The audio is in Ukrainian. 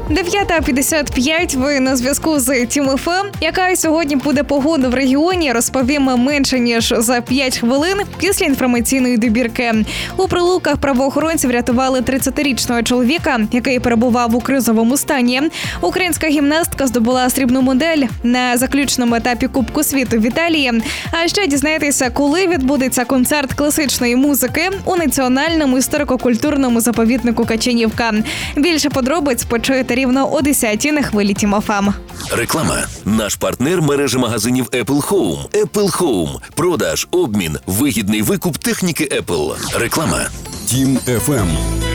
9:55, ви на зв'язку з Тім ФМ. Яка сьогодні буде погода в регіоні, розповімо менше ніж за 5 хвилин після інформаційної добірки. У Прилуках правоохоронці врятували 30-річного чоловіка, який перебував у кризовому стані. Українська гімнастка здобула срібну медаль на заключному етапі Кубку світу в Італії. А ще дізнаєтеся, коли відбудеться концерт класичної музики у Національному історико-культурному заповіднику Качанівка. Більше подробиць почуєте рівно о 10-й на хвилі Тім ФМ. Реклама. Наш партнер – мережа магазинів Apple Home. Apple Home. Продаж, обмін, вигідний викуп техніки Apple. Реклама. Тім ФМ.